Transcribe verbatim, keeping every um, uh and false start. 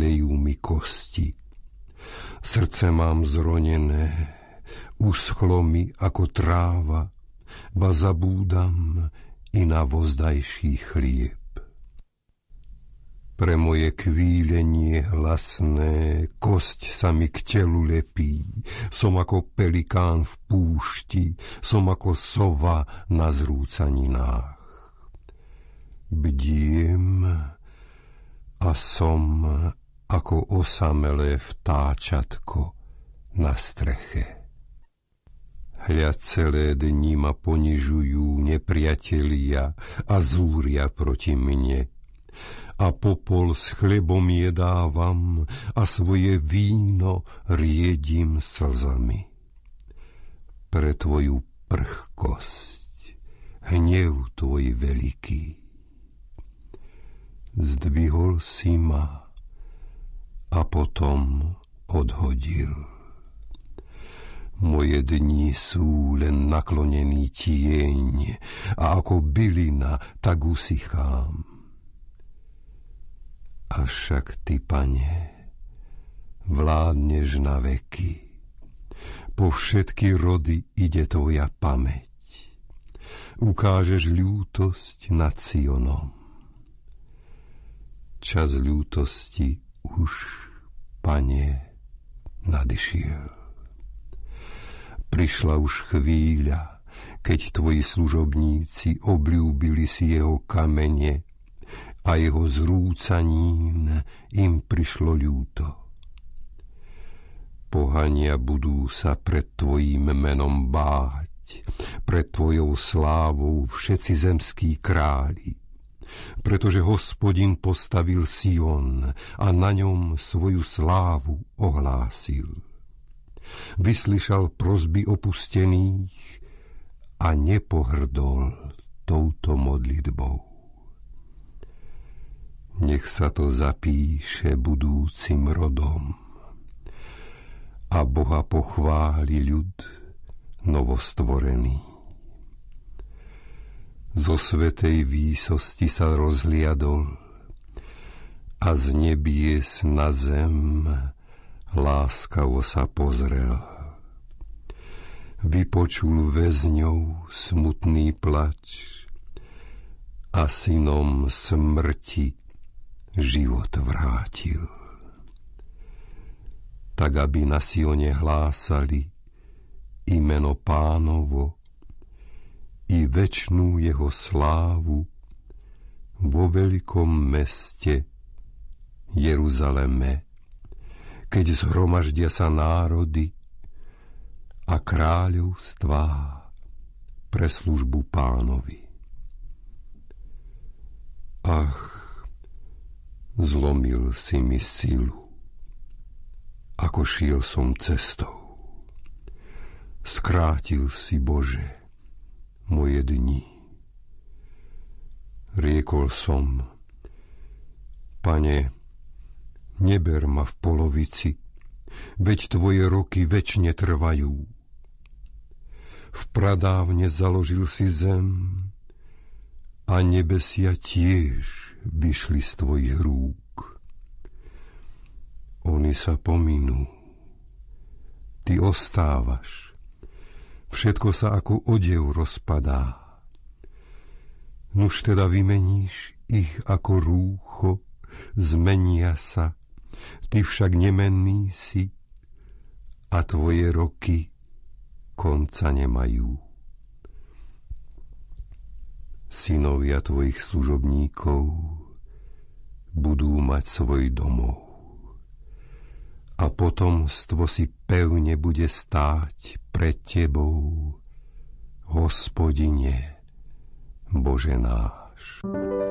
tlejú mi kosti. Srdce mám zronené, uschlo mi ako tráva, ba zabúdam i na vozdajší chlieb. Pre moje kvílenie hlasné kosť sa mi k telu lepí. Som ako pelikán v púšti, som ako sova na zrúcaninách. Bdiem a som ako osamelé vtáčatko na streche. Hľa celé dni ma ponižujú nepriatelia a zúria proti mne. A popol s chlebom jedávam a svoje víno riedim slzami. Pre tvoju prchkosť, hnev tvoj veľký. Zdvihol si ma a potom odhodil. Moje dni sú len naklonený tieň a ako bylina tak usychám. Avšak ty, Pane, vládneš na veky. Po všetky rody ide tvoja pamäť. Ukážeš ľútosť nad Sionom. Čas ľútosti už, Pane, nadišiel. Prišla už chvíľa, keď tvoji služobníci obľúbili si jeho kamene a jeho zrúcanín im prišlo ľúto. Pohania budú sa pred tvojím menom báť, pred tvojou slávou všetci zemskí králi, pretože Hospodin postavil Sion a na ňom svoju slávu ohlásil. Vyslyšal prosby opustených a nepohrdol touto modlitbou. Nech sa to zapíše budúcim rodom a Boha pochváli ľud novostvorený. Zo svätej výsosti sa rozhliadol a z nebies na zem láskavo sa pozrel. Vypočul väzňov smutný plač a synom smrti život vrátil. Tak, aby na Sione hlásali i meno Pánovo, i večnú jeho slávu vo veľkom meste Jeruzaleme, keď zhromaždia sa národy a kráľovstvá pre službu Pánovi. Ach, zlomil si mi silu, ako šiel som cestou. Skrátil si, Bože, moje dni. Riekol som, Pane, neber ma v polovici, veď tvoje roky večne trvajú. V pradávne založil si zem a nebesia tiež vyšli z tvojich rúk. Oni sa pominú, ty ostávaš, všetko sa ako odev rozpadá. Nuž teda vymeníš ich ako rúcho, zmenia sa, ty však nemenný si a tvoje roky konca nemajú. Synovia tvojich služobníkov budú mať svoj domov a potomstvo si pevne bude stáť pred tebou, Hospodine, Bože náš.